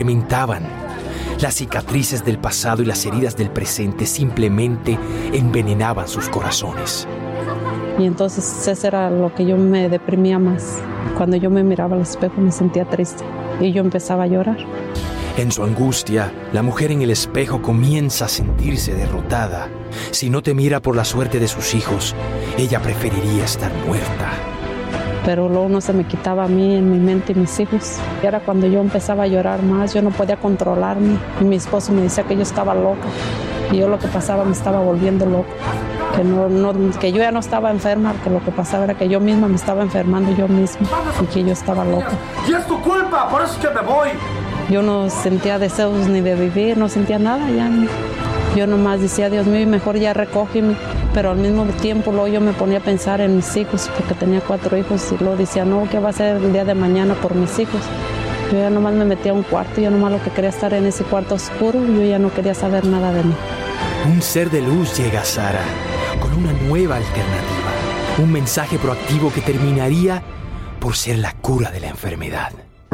atormentaban. Las cicatrices del pasado y las heridas del presente simplemente envenenaban sus corazones. Y entonces eso era lo que yo me deprimía más. Cuando yo me miraba al espejo me sentía triste y yo empezaba a llorar. En su angustia, la mujer en el espejo comienza a sentirse derrotada. Si no temiera por la suerte de sus hijos, ella preferiría estar muerta. Pero luego no se me quitaba a mí en mi mente y mis hijos. Y era cuando yo empezaba a llorar más, yo no podía controlarme. Y mi esposo me decía que yo estaba loca. Y yo lo que pasaba me estaba volviendo loca. Que yo ya no estaba enferma, que lo que pasaba era que yo misma me estaba enfermando yo misma y que yo estaba loca. ¡Y es tu culpa! ¡Por eso es que me voy! Yo no sentía deseos ni de vivir, no sentía nada ya. Yo nomás decía, Dios mío, mejor ya recógeme. Pero al mismo tiempo luego yo me ponía a pensar en mis hijos, porque tenía 4 hijos, y luego decía, no, ¿qué va a ser el día de mañana por mis hijos? Yo ya nomás me metía a un cuarto, yo nomás lo que quería estar en ese cuarto oscuro, yo ya no quería saber nada de mí. Un ser de luz llega a Sara con una nueva alternativa, un mensaje proactivo que terminaría por ser la cura de la enfermedad.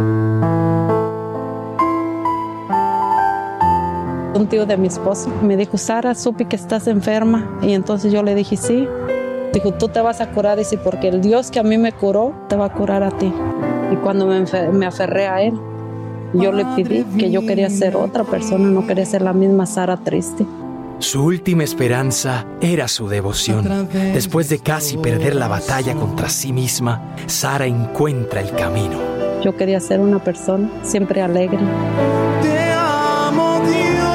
Un tío de mi esposo me dijo, Sara, supe que estás enferma. Y entonces yo le dije, sí. Dijo, tú te vas a curar, dice, porque el Dios que a mí me curó te va a curar a ti. Y cuando me aferré a él, yo le pedí que yo quería ser otra persona, no quería ser la misma Sara triste. Su última esperanza era su devoción. Después de casi perder la batalla contra sí misma, Sara encuentra el camino. Yo quería ser una persona siempre alegre. Te amo, Dios.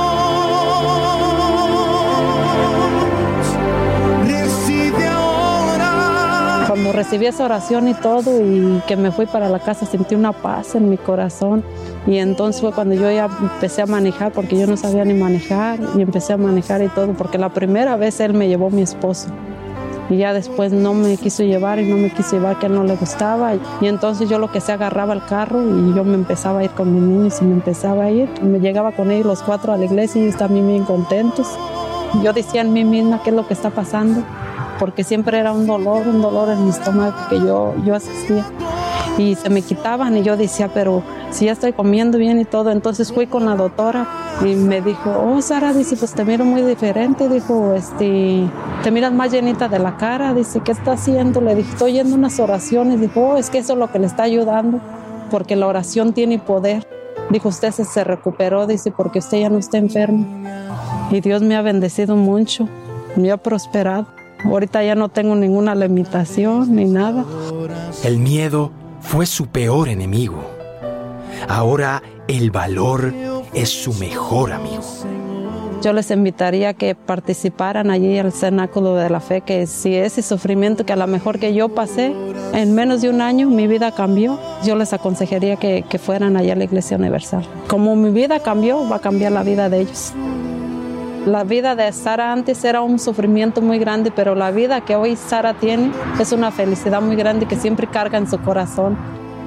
Recibe ahora. Cuando recibí esa oración y todo, y que me fui para la casa, sentí una paz en mi corazón. Y entonces fue cuando yo ya empecé a manejar, porque yo no sabía ni manejar, y empecé a manejar y todo, porque la primera vez él me llevó mi esposo. Y ya después no me quiso llevar y no me quiso llevar, que a él no le gustaba. Y entonces yo lo que se agarraba el carro y yo me empezaba a ir con mis niños y me empezaba a ir. Me llegaba con ellos los 4 a la iglesia y ellos también bien contentos. Yo decía en mí misma qué es lo que está pasando, porque siempre era un dolor en mi estómago que yo asistía. Y se me quitaban y yo decía, pero si ya estoy comiendo bien y todo. Entonces fui con la doctora y me dijo, oh, Sara, dice, pues te miro muy diferente. Dijo, te miras más llenita de la cara. Dice, ¿qué está haciendo? Le dije, estoy yendo unas oraciones. Dijo, oh, es que eso es lo que le está ayudando, porque la oración tiene poder. Dijo, usted se recuperó, dice, porque usted ya no está enfermo. Y Dios me ha bendecido mucho, me ha prosperado. Ahorita ya no tengo ninguna limitación ni nada. El miedo fue su peor enemigo. Ahora el valor es su mejor amigo. Yo les invitaría a que participaran allí al Cenáculo de la Fe, que si ese sufrimiento que a lo mejor que yo pasé, en menos de un año mi vida cambió, yo les aconsejaría que fueran allá a la Iglesia Universal. Como mi vida cambió, va a cambiar la vida de ellos. La vida de Sara antes era un sufrimiento muy grande, pero la vida que hoy Sara tiene es una felicidad muy grande que siempre carga en su corazón.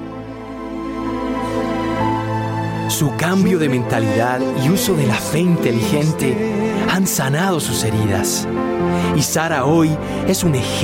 Su cambio de mentalidad y uso de la fe inteligente han sanado sus heridas. Y Sara hoy es un ejemplo